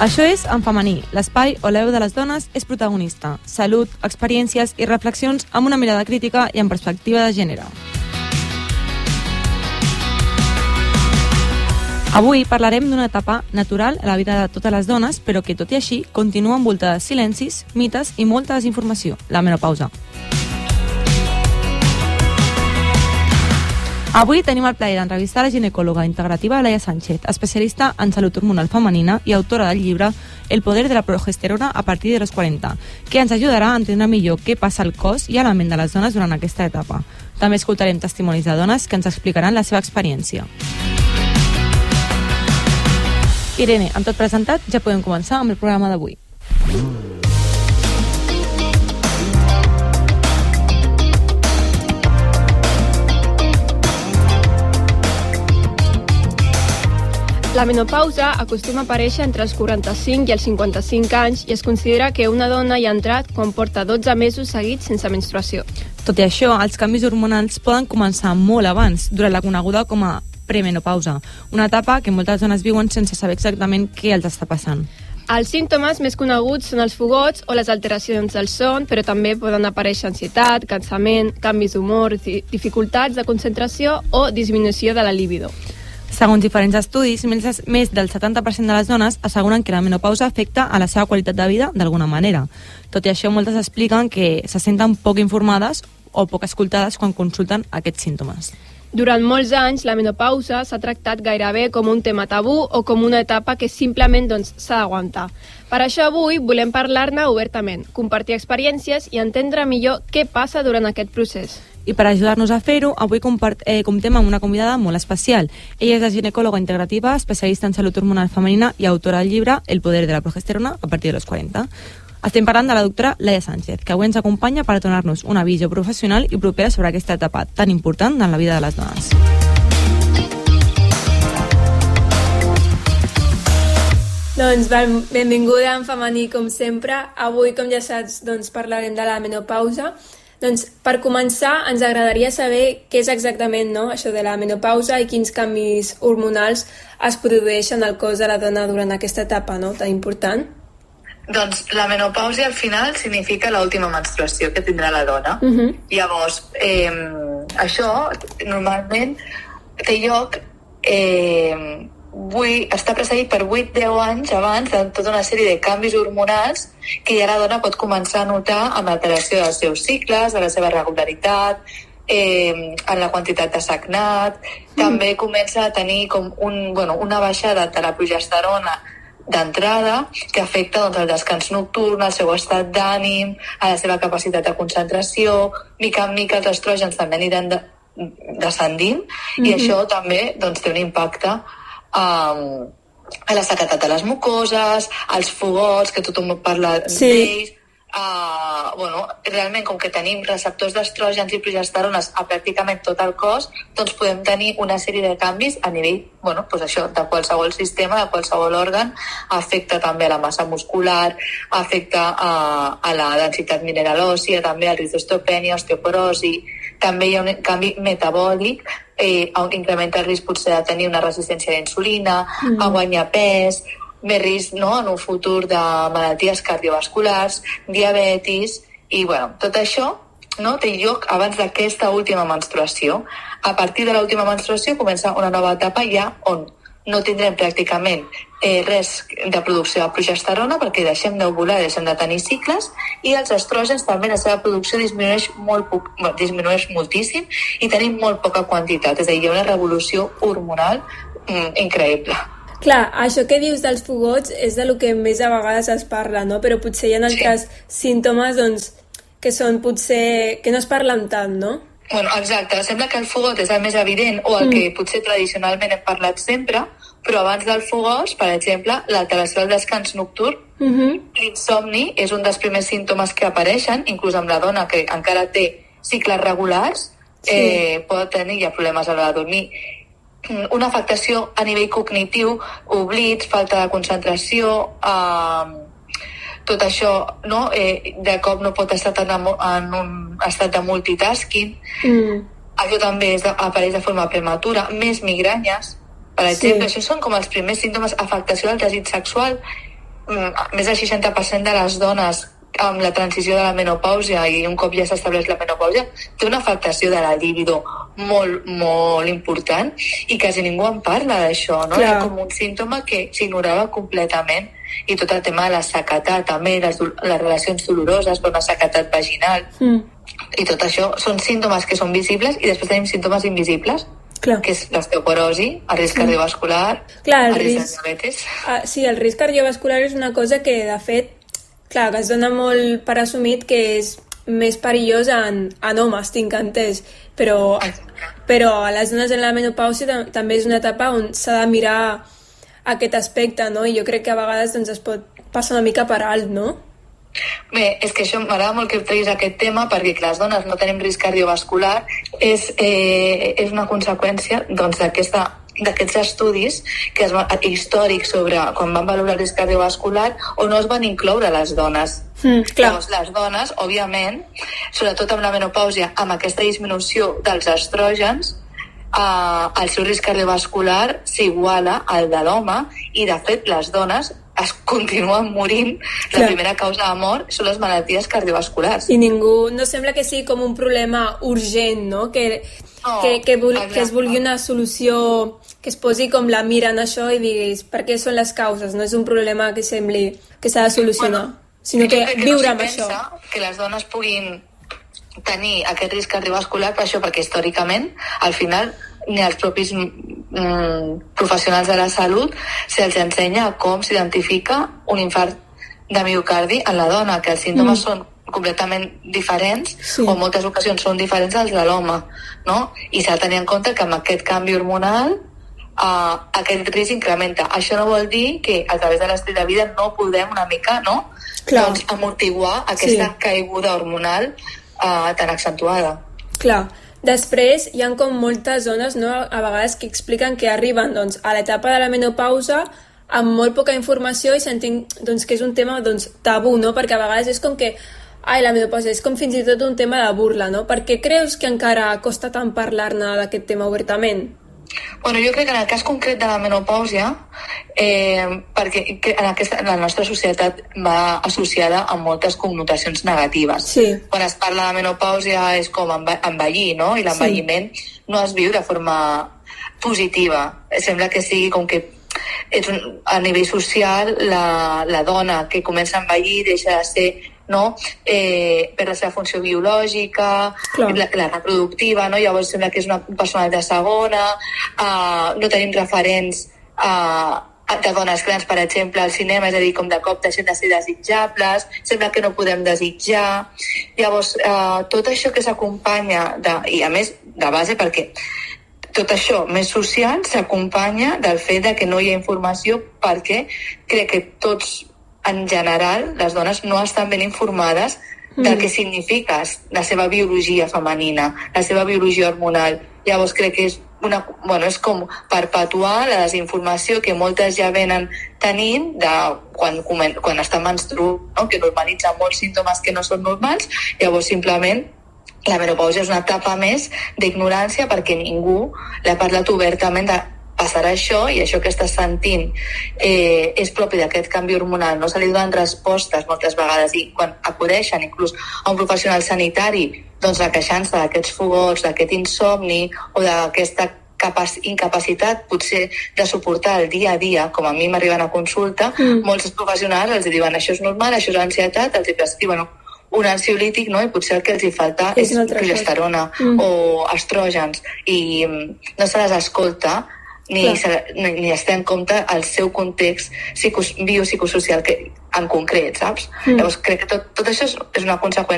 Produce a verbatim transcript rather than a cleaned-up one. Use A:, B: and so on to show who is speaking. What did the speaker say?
A: Això és En Femení, l'espai on la veu de les dones és protagonista. Salut, experiències i reflexions amb una mirada crítica i amb perspectiva de gènere. Avui parlarem d'una etapa natural a la vida de totes les dones, però que, tot i així, continua envoltada de silencis, mites i molta desinformació, la menopausa. Avui tenim el plaer d'entrevistar la ginecòloga integrativa Laia Sánchez, especialista en salut hormonal femenina i autora del llibre El poder de la progesterona a partir de los quaranta, que ens ajudarà a entendre millor què passa al cos i a la ment de les dones durant aquesta etapa. També escoltarem testimonis de dones que ens explicaran la seva experiència. Irene, amb tot presentat, ja podem començar amb el programa d'avui.
B: La menopausa acostuma a aparèixer entre els quaranta-cinc i els cinquanta-cinc anys i es considera que una dona hi ha entrat quan porta dotze mesos seguits sense menstruació.
A: Tot i això, els canvis hormonals poden començar molt abans, durant la coneguda com a premenopausa, una etapa que moltes dones viuen sense saber exactament què els està passant.
B: Els símptomes més coneguts són els fogots o les alteracions del son, però també poden aparèixer ansietat, cansament, canvis d'humor, dificultats de concentració o disminució de la libido.
A: Segons diferents estudis, més del setanta per cent de les dones asseguren que la menopausa afecta a la seva qualitat de vida d'alguna manera. Tot i això, moltes expliquen que se senten poc informades o poc escoltades quan consulten aquests símptomes.
B: Durant molts anys, la menopausa s'ha tractat gairebé com un tema tabú o com una etapa que simplement doncs, s'ha d'aguantar. Per això avui volem parlar-ne obertament, compartir experiències i entendre millor què passa durant aquest procés.
A: I per ajudar-nos a fer-ho, avui compart- eh, comptem amb una convidada molt especial. Ella és la ginecòloga integrativa, especialista en salut hormonal femenina i autora del llibre El poder de la progesterona a partir de los quaranta. Estem parlant de la doctora Laia Sánchez, que avui ens acompanya per donar-nos una visió professional i propera sobre aquesta etapa tan important en la vida de les dones.
C: Doncs benvinguda en femení, com sempre. Avui, com ja saps, doncs, parlarem de la menopausa. Doncs, per començar, ens agradaria saber què és exactament, no?, això de la menopausa i quins canvis hormonals es produeixen al cos de la dona durant aquesta etapa, no?, tan important.
D: Doncs la menopausa al final significa l'última menstruació que tindrà la dona.
C: Uh-huh.
D: Llavors, eh, això normalment té lloc, eh, vull, està precedit per vuit a deu anys abans de tota una sèrie de canvis hormonals que ja la dona pot començar a notar amb l'alteració dels seus cicles, de la seva regularitat, eh, en la quantitat de sagnat. Mm. També comença a tenir com un, bueno, una baixada de la progesterona d'entrada que afecta doncs, el descans nocturn, el seu estat d'ànim, a la seva capacitat de concentració. Mica en mica els estrògens també aniran de, descendint. Mm-hmm. I això també doncs, té un impacte um, a la sequetat de les mucoses, als fogots, que tothom parla
C: sí.
D: d'ells. Uh, bueno, realment, com que tenim receptors d'estrògens i progesterones a pràcticament tot el cos, doncs podem tenir una sèrie de canvis a nivell, bueno, doncs això, de qualsevol sistema, de qualsevol òrgan. Afecta també a la massa muscular, afecta a, a la densitat mineral òssia, també a rizostopènia, osteoporosi. També hi ha un canvi metabòlic, eh, on incrementa el risc potser de tenir una resistència a la insulina, mm. a guanyar pes, més risc, no?, en un futur de malalties cardiovasculars, diabetis, i bueno, tot això, no?, té lloc abans d'aquesta última menstruació. A partir de l'última menstruació comença una nova etapa ja on no tindrem pràcticament eh, res de producció de progesterona perquè deixem d'ovular, deixem de tenir cicles, i els estrògens també la seva producció disminueix, molt poc, disminueix moltíssim i tenim molt poca quantitat. És a dir, hi ha una revolució hormonal mm, increïble.
C: Clar, això que dius dels fogots és de lo que més a vegades es parla, no? Però potser hi ha altres sí. símptomes doncs, que són potser que no es parlen tant, no?
D: Bueno, exacte. Sembla que el fogot és el més evident o el mm. que potser tradicionalment hem parlat sempre, però abans del fogós, per exemple, l'alteració del descans nocturn,
C: mm-hmm.
D: l'insomni és un dels primers símptomes que apareixen, inclús amb la dona que encara té cicles regulars, sí. eh, pot tenir ja problemes a l'hora de dormir. Una afectació a nivell cognitiu, oblits, falta de concentració, eh, tot això, no? Eh, de cop no pot estar en, en un estat de multitasking.
C: Mm.
D: Això també és de, apareix de forma prematura. Més migranyes, per exemple. Sí. Això són com els primers símptomes, afectació del desig sexual. més del seixanta per cent de les dones amb la transició de la menopàusia i un cop ja s'estableix la menopàusia té una afectació de la libido molt, molt important i quasi ningú en parla d'això, no? Era com un símptoma que s'ignorava completament, i tot el tema de la sequedat també, les, les relacions doloroses per una sequedat vaginal mm. i tot això són símptomes que són visibles i després tenim símptomes invisibles. Clar. Que és l'osteoporosi, el risc sí. cardiovascular,
C: clar, el,
D: el risc,
C: risc
D: de diabetes.
C: Ah, sí, el risc cardiovascular és una cosa que, de fet, clar, que es dona molt per assumit que és més perillós en, en homes, tinc entès, però, però a les dones en la menopàusia també és una etapa on s'ha de mirar aquest aspecte, no? I jo crec que a vegades doncs, es pot passar una mica per alt, no?
D: Bé, és que això m'agrada molt que treguis aquest tema perquè que les dones no tenim risc cardiovascular és, eh, és una conseqüència doncs, d'aquesta d'aquests estudis que es van, històrics sobre quan van valorar el risc cardiovascular o no es van incloure les dones. Mm, clar. Llavors, les dones, òbviament, sobretot amb la menopàusia, amb aquesta disminució dels estrògens, eh, el seu risc cardiovascular s'iguala al de l'home i, de fet, les dones es continuen morint. La Clar. primera causa de mort són les malalties cardiovasculars.
C: I ningú, no sembla que sigui com un problema urgent, no? Que, no, que, que, vul, que es vulgui una solució, que es posi com la mira en això i diguis per què són les causes, no és un problema que sembli que s'ha de solucionar, bueno, sinó que, que viure no amb això.
D: Que les dones puguin tenir aquest risc cardiovascular per això, perquè històricament, al final, ni els propis mm, professionals de la salut se'ls ensenya com s'identifica un infart de miocardi en la dona, que els símptomes mm. són completament diferents, sí. o en moltes ocasions són diferents als de l'home, no? I s'ha de tenir en compte que amb aquest canvi hormonal uh, aquest risc incrementa. Això no vol dir que a través de l'estil de vida no podem una mica, no? Doncs amortiguar aquesta sí. caiguda hormonal uh, tan accentuada.
C: Clar. Després hi ha com moltes dones, no, a vegades que expliquen que arriben doncs, a l'etapa de la menopausa amb molt poca informació i sentint doncs, que és un tema doncs, tabú, no? Perquè a vegades és com que ai, la menopausa és com fins i tot un tema de burla, no? Per què creus que encara costa tant parlar-ne d'aquest tema obertament?
D: Bueno, jo crec que en el cas concret de la menopàusia, eh, perquè en, aquesta, en la nostra societat va associada amb moltes connotacions negatives. Sí. Quan es parla de menopàusia és com envellir, no? I l'envelliment sí. no es viu de forma positiva. Sembla que sigui com que és un, a nivell social la, la dona que comença a envellir deixa de ser no? eh, per la seva funció biològica, la, la reproductiva, no? Llavors sembla que és una persona de segona, uh, no tenim referents uh, de dones grans, per exemple, al cinema, és a dir, com de cop deixem de ser desitjables, sembla que no podem desitjar. Llavors, uh, tot això que s'acompanya, de, i a més de base perquè tot això més social s'acompanya del fet de que no hi ha informació perquè crec que tots en general, les dones no estan ben informades del que significa la seva biologia femenina, la seva biologia hormonal. Llavors crec que és, una, bueno, és com perpetuar la desinformació que moltes ja venen tenint de quan, quan estan menstruant, no? Que normalitzen molts símptomes que no són normals. Llavors simplement la menopàusia és una etapa més d'ignorància perquè ningú l'ha parlat obertament de passarà això i això que estàs sentint eh, és propi d'aquest canvi hormonal, no se li donen respostes moltes vegades i quan acudeixen inclús a un professional sanitari doncs requeixant-se d'aquests fogots, d'aquest insomni o d'aquesta incapacitat potser de suportar el dia a dia, com a mi m'arriben a consulta, mm. molts professionals els diuen això és normal, això és ansietat, els prescriuen un ansiolític, no? I potser el que els hi falta és, és progesterona mm. o estrògens i no se les escolta ni, se, ni, ni es té en compte el seu context psicos, biopsicosocial que, en concret, saps? Mm. Llavors crec que tot, tot això és, és una conseqüència